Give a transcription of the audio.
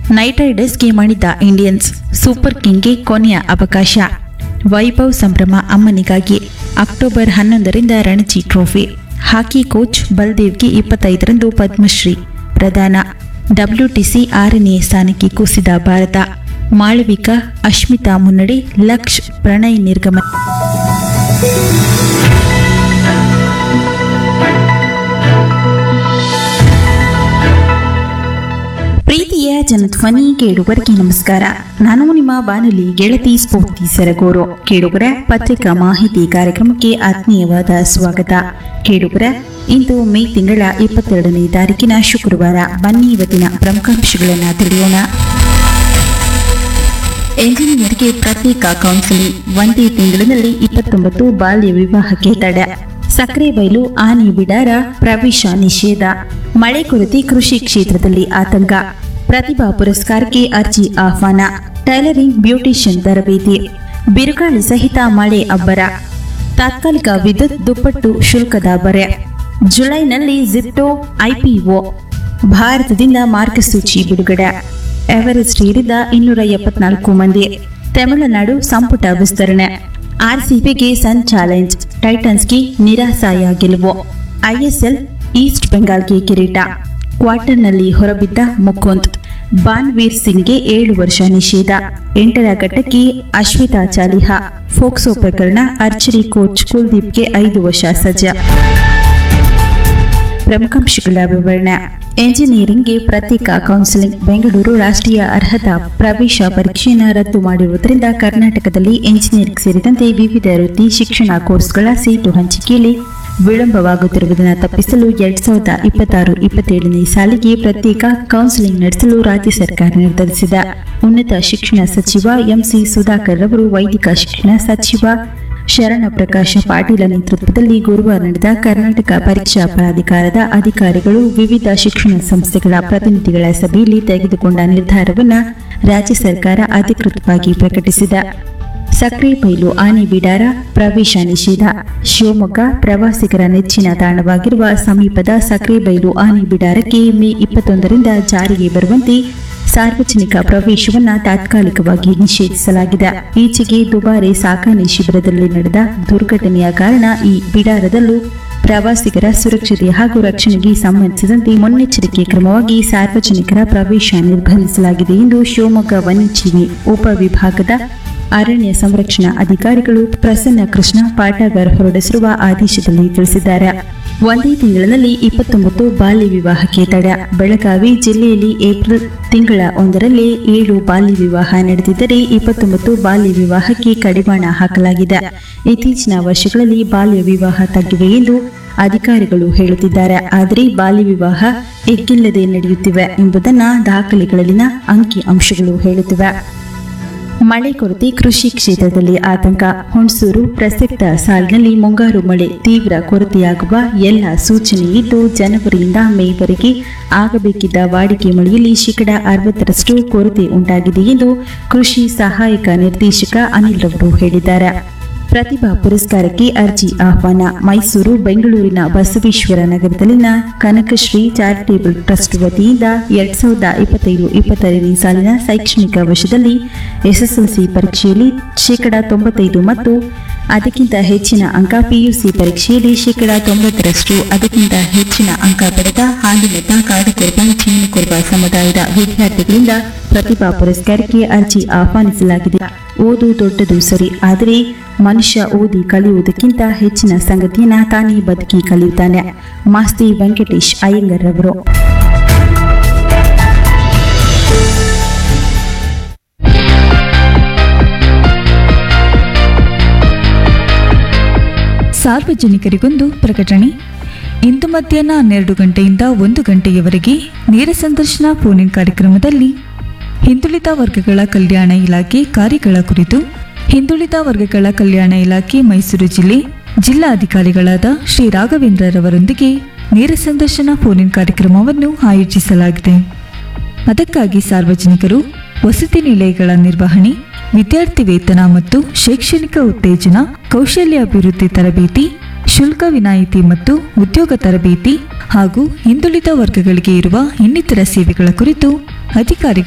Night ರೈಡರ್ಸ್ಗೆ ಮಣಿದ Indians, super ಕಿಂಗ್ಗೆ ಕೊನೆಯ ಅವಕಾಶ. ವೈಭವ್ ಸಂಭ್ರಮ ಅಮ್ಮನಿಗಾಗಿ. October 11ರಿಂದ Ranji trophy. ಹಾಕಿ ಕೋಚ್ ಬಲ್ದೇವ್ಗೆ 25ರಂದು ಪದ್ಮಶ್ರೀ ಪ್ರದಾನ. WTC 6ನೇ ಸ್ಥಾನಕ್ಕೆ ಕುಸಿದ ಭಾರತ. ಮಾಳವಿಕಾ, ಅಶ್ಮಿತಾ ಮುನ್ನಡೆ, ಲಕ್ಷ್, ಪ್ರಣಯ್ ನಿರ್ಗಮನ. ಪ್ರೀತಿಯ ಜನಧ್ವನಿ ಕೇಳುಗರಿಗೆ ನಮಸ್ಕಾರ. ನಾನು ನಿಮ್ಮ ಬಾನುಲಿ ಗೆಳತಿ ಸ್ಫೂರ್ತಿ ಸರಗೂರು. ಕೇಳುಗರ ಪತ್ರಿಕಾ ಮಾಹಿತಿ ಕಾರ್ಯಕ್ರಮಕ್ಕೆ ಆತ್ಮೀಯವಾದ ಸ್ವಾಗತ. ಕೇಳುಗರ, ಇಂದು ಮೇ ತಿಂಗಳ 22ನೇ ತಾರೀಕಿನ ಶುಕ್ರವಾರ. ಬನ್ನಿ ಇವತ್ತಿನ ಪ್ರಮುಖಾಂಶಗಳನ್ನು ತಿಳಿಯೋಣ. ಎಂಜಿನಿಯರ್ಗೆ ಪ್ರತ್ಯೇಕ ಕೌನ್ಸಿಲಿಂಗ್. ಒಂದೇ ತಿಂಗಳಿನಲ್ಲಿ 29 ಬಾಲ್ಯ ವಿವಾಹಕ್ಕೆ ತಡೆ. ಸಕ್ರೆಬೈಲು ಆನೆ ಬಿಡಾರ ಪ್ರವೇಶ ನಿಷೇಧ. ಮಳೆ ಕೊರತೆ ಕೃಷಿ ಕ್ಷೇತ್ರದಲ್ಲಿ ಆತಂಕ. ಪ್ರತಿಭಾ ಪುರಸ್ಕಾರಕ್ಕೆ ಅರ್ಜಿ ಆಹ್ವಾನ. ಟೈಲರಿಂಗ್, ಬ್ಯೂಟಿಷಿಯನ್ ತರಬೇತಿ. ಬಿರುಗಾಳಿ ಸಹಿತ ಮಳೆ ಅಬ್ಬರ. ತಾತ್ಕಾಲಿಕ ವಿದ್ಯುತ್ ದುಪ್ಪಟ್ಟು ಶುಲ್ಕದ ಬರೆ. ಜುಲೈನಲ್ಲಿ ಜಿಪ್ಟೋ IPO. ಭಾರತದಿಂದ ಮಾರ್ಗಸೂಚಿ ಬಿಡುಗಡೆ. ಎವರೆಸ್ಟ್ ಏರಿದ 274 ಮಂದಿ. ತಮಿಳುನಾಡು ಸಂಪುಟ ವಿಸ್ತರಣೆ. RCBಗೆ ಸನ್ ಚಾಲೆಂಜ್. ಟೈಟನ್ಸ್ಗೆ ನಿರಾಸಾಯ ಗೆಲುವು. ISL ಈಸ್ಟ್ ಬೆಂಗಾಲ್ಗೆ ಕಿರೀಟ. ಕ್ವಾರ್ಟರ್ನಲ್ಲಿ ಹೊರಬಿದ್ದ ಮುಕುಂದ್. ಬಾನ್ವೀರ್ ಸಿಂಗ್ಗೆ 7 ವರ್ಷ ನಿಷೇಧ. 8ರ ಘಟ್ಟಕ್ಕೆ ಅಶ್ವಿತಾ ಚಾಲಿಹಾ. ಫೋಕ್ಸೋ ಪ್ರಕರಣ. ಆರ್ಚರಿ ಕೋಚ್ ಕುಲ್ದೀಪ್ಗೆ 5 ವರ್ಷ ಸಜಾ. ಪ್ರಮುಖಾಂಶಗಳ ವಿವರಣೆ. ಎಂಜಿನಿಯರಿಂಗ್ಗೆ ಪ್ರತ್ಯೇಕ ಕೌನ್ಸಿಲಿಂಗ್. ಬೆಂಗಳೂರು ರಾಷ್ಟ್ರೀಯ ಅರ್ಹತಾ ಪ್ರವೇಶ ಪರೀಕ್ಷೆಯನ್ನು ರದ್ದು ಮಾಡಿರುವುದರಿಂದ ಕರ್ನಾಟಕದಲ್ಲಿ ಎಂಜಿನಿಯರಿಂಗ್ ಸೇರಿದಂತೆ ವಿವಿಧ ವೃತ್ತಿ ಶಿಕ್ಷಣ ಕೋರ್ಸ್ಗಳ ಸೀಟು ಹಂಚಿಕೆಯಲ್ಲಿ ವಿಳಂಬವಾಗುತ್ತಿರುವುದನ್ನು ತಪ್ಪಿಸಲು 2026-27ನೇ ಸಾಲಿಗೆ ಪ್ರತ್ಯೇಕ ಕೌನ್ಸಿಲಿಂಗ್ ನಡೆಸಲು ರಾಜ್ಯ ಸರ್ಕಾರ ನಿರ್ಧರಿಸಿದೆ. ಉನ್ನತ ಶಿಕ್ಷಣ ಸಚಿವ MC ಸುಧಾಕರ್ ಅವರು ವೈದಿಕ ಶಿಕ್ಷಣ ಸಚಿವ ಶರಣಪ್ರಕಾಶ ಪಾಟೀಲ ನೇತೃತ್ವದಲ್ಲಿ ಗುರುವಾರ ನಡೆದ ಕರ್ನಾಟಕ ಪರೀಕ್ಷಾ ಪ್ರಾಧಿಕಾರದ ಅಧಿಕಾರಿಗಳು ವಿವಿಧ ಶಿಕ್ಷಣ ಸಂಸ್ಥೆಗಳ ಪ್ರತಿನಿಧಿಗಳ ಸಭೆಯಲ್ಲಿ ತೆಗೆದುಕೊಂಡ ನಿರ್ಧಾರವನ್ನು ರಾಜ್ಯ ಸರ್ಕಾರ ಅಧಿಕೃತವಾಗಿ ಪ್ರಕಟಿಸಿದೆ. ಸಕ್ರೆಬೈಲು ಆನೆ ಬಿಡಾರ ಪ್ರವೇಶ ನಿಷೇಧ. ಶಿವಮೊಗ್ಗ ಪ್ರವಾಸಿಗರ ನೆಚ್ಚಿನ ತಾಣವಾಗಿರುವ ಸಮೀಪದ ಸಕ್ರೆಬೈಲು ಆನೆ ಬಿಡಾರಕ್ಕೆ ಮೇ 21ರಿಂದ ಜಾರಿಗೆ ಬರುವಂತೆ ಸಾರ್ವಜನಿಕ ಪ್ರವೇಶವನ್ನು ತಾತ್ಕಾಲಿಕವಾಗಿ ನಿಷೇಧಿಸಲಾಗಿದೆ. ಈಚೆಗೆ ದುಬಾರೆ ಸಾಕಾಣೆ ಶಿಬಿರದಲ್ಲಿ ನಡೆದ ದುರ್ಘಟನೆಯ ಕಾರಣ ಈ ಬಿಡಾರದಲ್ಲೂ ಪ್ರವಾಸಿಗರ ಸುರಕ್ಷತೆ ಹಾಗೂ ರಕ್ಷಣೆಗೆ ಸಂಬಂಧಿಸಿದಂತೆ ಮುನ್ನೆಚ್ಚರಿಕೆ ಕ್ರಮವಾಗಿ ಸಾರ್ವಜನಿಕರ ಪ್ರವೇಶ ನಿರ್ಬಂಧಿಸಲಾಗಿದೆ ಎಂದು ಶಿವಮೊಗ್ಗ ವನ್ಯಜೀವಿ ಉಪವಿಭಾಗದ ಅರಣ್ಯ ಸಂರಕ್ಷಣಾ ಅಧಿಕಾರಿಗಳು ಪ್ರಸನ್ನ ಕೃಷ್ಣ ಪಾಟಗಾರ್ ಹೊರಡಿಸಿರುವ ಆದೇಶದಲ್ಲಿ ತಿಳಿಸಿದ್ದಾರೆ. ಒಂದೇ ತಿಂಗಳಿನಲ್ಲಿ 29 ಬಾಲ್ಯ ವಿವಾಹಕ್ಕೆ ತಡೆ. ಬೆಳಗಾವಿ ಜಿಲ್ಲೆಯಲ್ಲಿ ಏಪ್ರಿಲ್ ತಿಂಗಳ 1ರಲ್ಲಿ 7 ಬಾಲ್ಯ ವಿವಾಹ ನಡೆದಿದ್ದರೆ 29 ಬಾಲ್ಯ ವಿವಾಹಕ್ಕೆ ಕಡಿವಾಣ ಹಾಕಲಾಗಿದೆ. ಇತ್ತೀಚಿನ ವರ್ಷಗಳಲ್ಲಿ ಬಾಲ್ಯ ವಿವಾಹ ತಗ್ಗಿವೆ ಎಂದು ಅಧಿಕಾರಿಗಳು ಹೇಳುತ್ತಿದ್ದಾರೆ. ಆದರೆ ಬಾಲ್ಯ ವಿವಾಹ ಎಗ್ಗಿಲ್ಲದೆ ನಡೆಯುತ್ತಿವೆ ಎಂಬುದನ್ನು ದಾಖಲೆಗಳಲ್ಲಿನ ಅಂಕಿ ಅಂಶಗಳು ಹೇಳುತ್ತಿವೆ. ಮಳೆ ಕೊರತೆ ಕೃಷಿ ಕ್ಷೇತ್ರದಲ್ಲಿ ಆತಂಕ. ಹುಣಸೂರು ಪ್ರಸಕ್ತ ಸಾಲಿನಲ್ಲಿ ಮುಂಗಾರು ಮಳೆ ತೀವ್ರ ಕೊರತೆಯಾಗುವ ಎಲ್ಲ ಸೂಚನೆ ಇದ್ದು ಜನವರಿಯಿಂದ ಮೇವರೆಗೆ ಆಗಬೇಕಿದ್ದ ವಾಡಿಕೆ ಮಳೆಯಲ್ಲಿ 60% ಕೊರತೆ ಉಂಟಾಗಿದೆ ಎಂದು ಕೃಷಿ ಸಹಾಯಕ ನಿರ್ದೇಶಕ ಅನಿಲ್ ರವರು ಹೇಳಿದ್ದಾರೆ. ಪ್ರತಿಭಾ ಪುರಸ್ಕಾರಕ್ಕೆ ಅರ್ಜಿ ಆಹ್ವಾನ. ಮೈಸೂರು, ಬೆಂಗಳೂರಿನ ಬಸವೇಶ್ವರ ನಗರದಲ್ಲಿನ ಕನಕಶ್ರೀ ಚಾರಿಟೇಬಲ್ ಟ್ರಸ್ಟ್ ವತಿಯಿಂದ 2025-26ನೇ ಸಾಲಿನ ಶೈಕ್ಷಣಿಕ ವರ್ಷದಲ್ಲಿ SSLC ಪರೀಕ್ಷೆಯಲ್ಲಿ 95% ಮತ್ತು ಅದಕ್ಕಿಂತ ಹೆಚ್ಚಿನ ಅಂಕ, PUC ಪರೀಕ್ಷೆಯಲ್ಲಿ 90% ಅದಕ್ಕಿಂತ ಹೆಚ್ಚಿನ ಅಂಕ ಪಡೆದ ಹಾಲಿನತ, ಕಾಡುಕೊರ್ಬ, ಚೀನಿಕೊರ್ಬ ಸಮುದಾಯದ ವಿದ್ಯಾರ್ಥಿಗಳಿಂದ ಪ್ರತಿಭಾ ಪುರಸ್ಕಾರಕ್ಕೆ ಅರ್ಜಿ ಆಹ್ವಾನಿಸಲಾಗಿದೆ. ಓದು ದೊಡ್ಡದು ಸರಿ, ಆದರೆ ಮನುಷ್ಯ ಓದಿ ಕಲಿಯುವುದಕ್ಕಿಂತ ಹೆಚ್ಚಿನ ಸಂಗತಿಯನ್ನ ತಾನೇ ಬದುಕಿ ಕಲಿಯುತ್ತಾನೆ. ಮಾಸ್ತಿ ವೆಂಕಟೇಶ್ ಅಯ್ಯಂಗರ್ ಅವರು. ಸಾರ್ವಜನಿಕರಿಗೊಂದು ಪ್ರಕಟಣೆ. ಇಂದು ಮಧ್ಯಾಹ್ನ 12 ಗಂಟೆಯಿಂದ 1 ಗಂಟೆಯವರೆಗೆ ನೇರ ಸಂದರ್ಶನ ಫೋನ್ ಕಾರ್ಯಕ್ರಮದಲ್ಲಿ ಹಿಂದುಳಿದ ವರ್ಗಗಳ ಕಲ್ಯಾಣ ಇಲಾಖೆ ಕಾರ್ಯಗಳ ಕುರಿತು ಹಿಂದುಳಿದ ವರ್ಗಗಳ ಕಲ್ಯಾಣ ಇಲಾಖೆ ಮೈಸೂರು ಜಿಲ್ಲಾಧಿಕಾರಿಗಳಾದ ಶ್ರೀ ರಾಘವೇಂದ್ರರವರೊಂದಿಗೆ ನೇರ ಸಂದರ್ಶನ ಫೋನ್ ಕಾರ್ಯಕ್ರಮವನ್ನು ಆಯೋಜಿಸಲಾಗಿದೆ. ಅದಕ್ಕಾಗಿ ಸಾರ್ವಜನಿಕರು ವಸತಿ ನಿಲಯಗಳ ನಿರ್ವಹಣೆ, ವಿದ್ಯಾರ್ಥಿ ವೇತನ ಮತ್ತು ಶೈಕ್ಷಣಿಕ ಉತ್ತೇಜನ, ಕೌಶಲ್ಯಾಭಿವೃದ್ಧಿ ತರಬೇತಿ, ಶುಲ್ಕ ವಿನಾಯಿತಿ ಮತ್ತು ಉದ್ಯೋಗ ತರಬೇತಿ ಹಾಗೂ ಹಿಂದುಳಿದ ವರ್ಗಗಳಿಗೆ ಇರುವ ಇನ್ನಿತರ ಸೇವೆಗಳ ಕುರಿತು ಅಧಿಕಾರಿಗಳು